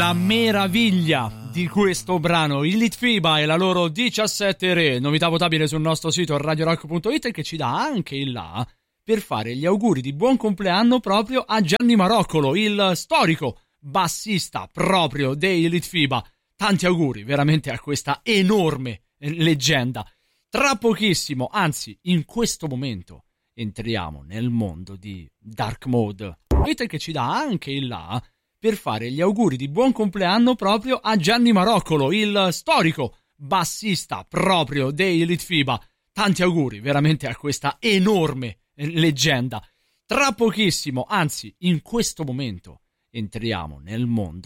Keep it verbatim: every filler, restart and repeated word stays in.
La meraviglia di questo brano, il Litfiba e la loro diciassette Re, novità votabile sul nostro sito radio rock punto it, che ci dà anche il là per fare gli auguri di buon compleanno proprio a Gianni Maroccolo, il storico bassista proprio dei Litfiba. Tanti auguri veramente a questa enorme leggenda. Tra pochissimo, anzi in questo momento, entriamo nel mondo di Dark Mode, che ci dà anche il là per fare gli auguri di buon compleanno proprio a Gianni Maroccolo, il storico bassista proprio dei Litfiba. Tanti auguri veramente a questa enorme leggenda. Tra pochissimo, anzi in questo momento, entriamo nel mondo